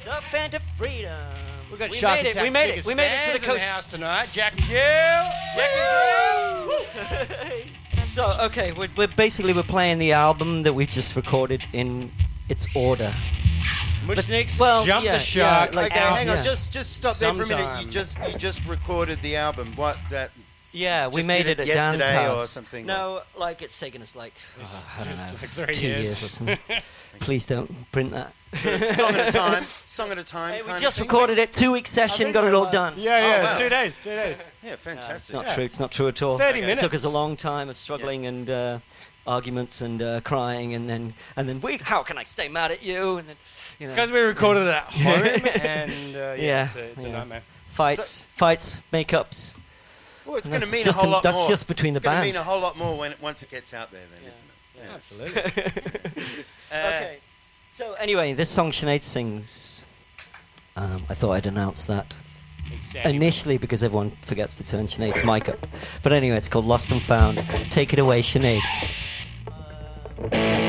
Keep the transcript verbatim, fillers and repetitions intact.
So fan to freedom. We've got we Shark made it. Attack's We made it. biggest We made it to fans the in coast house tonight. Jack and Gill. Jack and Gill. So okay, we're, we're basically we're playing the album that we've just recorded in its order. Mushniks, well, Jump yeah, the Shark. yeah, like- Okay, hang on. Yeah. Just just stop there for a minute. Sometime. You just you just recorded the album. What that? Yeah, we Just made did it it at Dan's yesterday or house. something, No, like it's taken us like oh, I don't know, like three two years. years or something. Please don't print that. Song at a time. Song at a time. Hey, we kind just of thing. recorded it, two week session, got it all done. Yeah, yeah, Oh, wow. two days, two days. Yeah, No, it's fantastic. not Yeah. true. It's not true at all. thirty It minutes. took us a long time of struggling and uh, arguments and uh, crying, and then and then we. How can I stay mad at you? And then you It's know, because we recorded it at home, and uh, yeah, Yeah, it's a, it's a yeah. nightmare. fights, fights, makeups. Well, it's And going to that's mean a just whole in- lot that's more. just between it's the gonna band. mean a whole lot more when it, once it gets out there, then, Yeah. isn't it? Yeah, absolutely. Uh, Okay. So anyway, this song Sinead sings. Um, I thought I'd announce that Exactly. initially because everyone forgets to turn Sinead's mic up. But anyway, it's called Lost and Found. Take it away, Sinead.